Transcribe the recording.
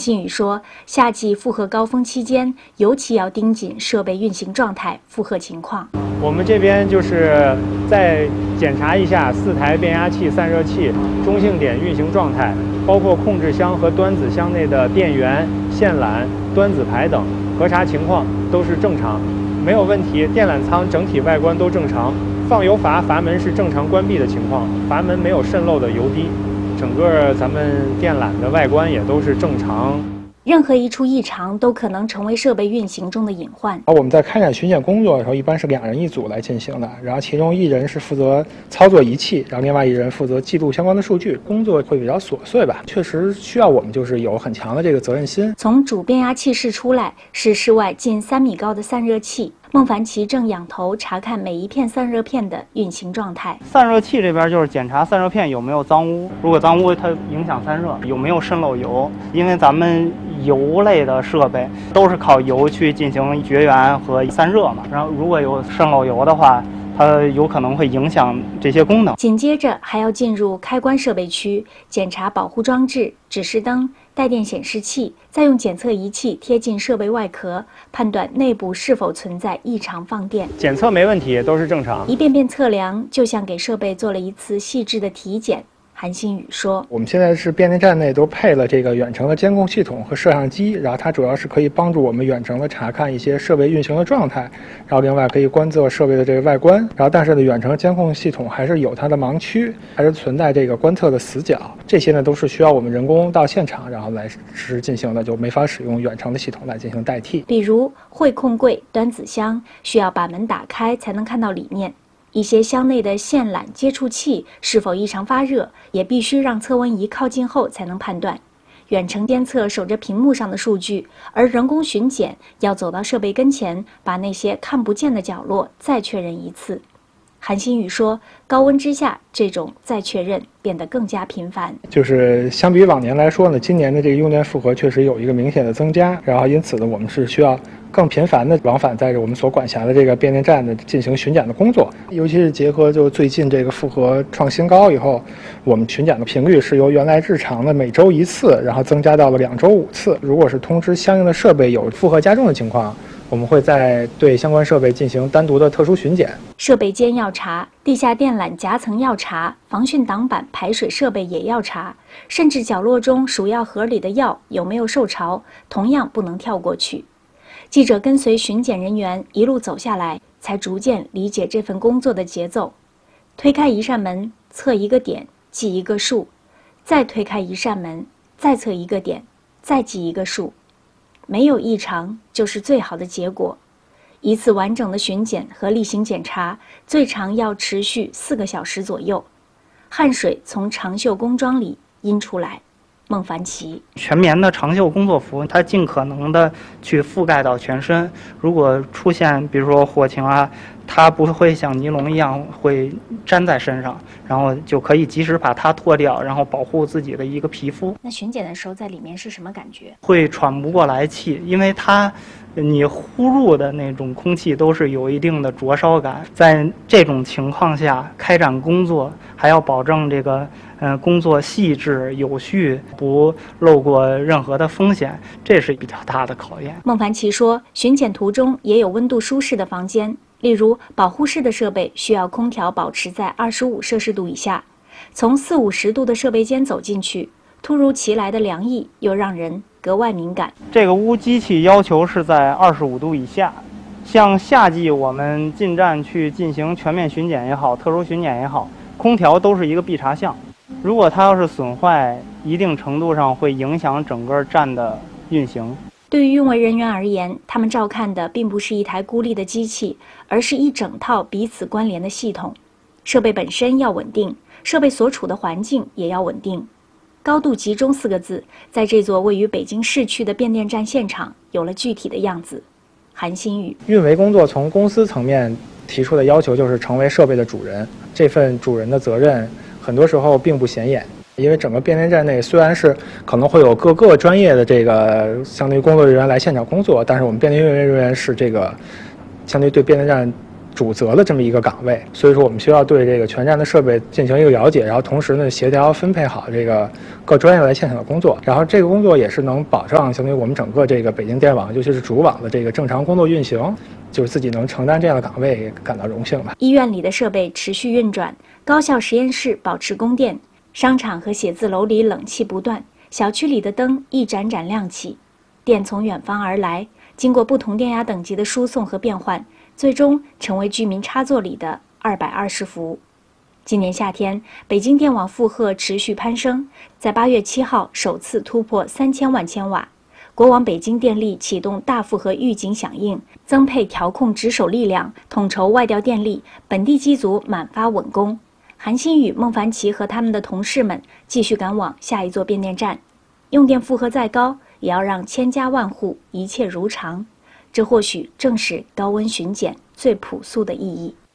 新宇说，夏季负荷高峰期间，尤其要盯紧设备运行状态、负荷情况。 我们这边就是再检查一下4台变压器、散热器中性点运行状态，包括控制箱和端子箱内的电源、线缆、端子排等，核查情况都是正常，没有问题。电缆舱整体外观都正常，放油阀门是正常关闭的情况，阀门没有渗漏的油滴，整个咱们电缆的外观也都是正常。 任何一处异常都可能成为设备运行中的隐患。 我们在开展巡检工作的时候，一般是2人一组来进行的，然后其中1人是负责操作仪器，然后另外1人负责记录相关的数据，工作会比较琐碎吧。确实需要我们就是有很强的这个责任心。 从主变压器室出来，是室外近3米高的散热器。孟凡奇正仰头查看每一片散热片的运行状态。 散热器这边就是检查散热片有没有脏污，如果脏污它影响散热，有没有渗漏油。因为咱们油类的设备都是靠油去进行绝缘和散热嘛，然后如果有渗漏油的话，它有可能会影响这些功能。 紧接着还要进入开关设备区，检查保护装置、指示灯、带电显示器，再用检测仪器贴近设备外壳，判断内部是否存在异常放电。 检测没问题，都是正常。 一遍遍测量，就像给设备做了一次细致的体检。韩新宇说， 我们现在是变电站内都配了这个远程的监控系统和摄像机，然后它主要是可以帮助我们远程的查看一些设备运行的状态，然后另外可以观测设备的这个外观，然后但是呢，远程监控系统还是有它的盲区，还是存在这个观测的死角，这些呢都是需要我们人工到现场然后来实时进行的，就没法使用远程的系统来进行代替。 比如汇控柜、端子箱需要把门打开才能看到里面。一些箱内的线缆接触器是否异常发热，也必须让测温仪靠近后才能判断。远程监测守着屏幕上的数据，而人工巡检要走到设备跟前，把那些看不见的角落再确认一次。韩新宇说，高温之下，这种再确认变得更加频繁。 就是相比往年来说呢，今年的这个用电负荷确实有一个明显的增加，然后因此呢，我们是需要更频繁的往返在我们所管辖的这个变电站的进行巡检的工作，尤其是结合就最近这个负荷创新高以后，我们巡检的频率是由原来日常的每周1次，然后增加到了2周5次。如果是通知相应的设备有负荷加重的情况，我们会在对相关设备进行单独的特殊巡检。 设备间要查，地下电缆夹层要查，防汛挡板、排水设备也要查，甚至角落中鼠药盒里的药有没有受潮，同样不能跳过去。记者跟随巡检人员一路走下来，才逐渐理解这份工作的节奏。推开一扇门，测一个点，记一个数；再推开一扇门，再测一个点，再记一个数。没有异常就是最好的结果。一次完整的巡检和例行检查，最长要持续4个小时左右。汗水从长袖工装里阴出来。孟凡奇， 全棉的长袖工作服，它尽可能的去覆盖到全身。如果出现比如说火情啊，它不会像尼龙一样会粘在身上，然后就可以及时把它脱掉，然后保护自己的一个皮肤。 那巡检的时候在里面是什么感觉？ 会喘不过来气，因为你呼入的那种空气都是有一定的灼烧感。在这种情况下开展工作，还要保证这个工作细致有序，不漏过任何的风险，这是比较大的考验。 孟凡奇说，巡检途中也有温度舒适的房间，例如保护室的设备需要空调保持在25摄氏度以下。从40-50度的设备间走进去，突如其来的凉意又让人格外敏感。 这个屋机器要求是在25度以下，像夏季我们进站去进行全面巡检也好，特殊巡检也好，空调都是一个必查项。如果它要是损坏，一定程度上会影响整个站的运行。 对于运维人员而言，他们照看的并不是一台孤立的机器，而是一整套彼此关联的系统。设备本身要稳定，设备所处的环境也要稳定。高度集中4个字，在这座位于北京市区的变电站现场有了具体的样子。韩新宇， 运维工作从公司层面提出的要求就是成为设备的主人，这份主人的责任很多时候并不显眼，因为整个变电站内虽然是可能会有各个专业的这个相对于工作人员来现场工作，但是我们变电运维人员是这个相对对变电站主责的这么一个岗位，所以说我们需要对这个全站的设备进行一个了解，然后同时呢协调分配好这个各专业来现场的工作，然后这个工作也是能保障相当于我们整个这个北京电网，尤其是主网的这个正常工作运行，就是自己能承担这样的岗位也感到荣幸吧。 医院里的设备持续运转，高校实验室保持供电，商场和写字楼里冷气不断，小区里的灯一盏盏亮起，电从远方而来，经过不同电压等级的输送和变换，最终成为居民插座里的220伏。今年夏天，北京电网负荷持续攀升，在8月7号首次突破3000万千瓦。国网北京电力启动大负荷预警响应，增配调控值守力量，统筹外调电力，本地机组满发稳工。韩新宇、孟凡奇和他们的同事们继续赶往下一座变电站。用电负荷再高，也要让千家万户一切如常。这或许正是高温巡检最朴素的意义。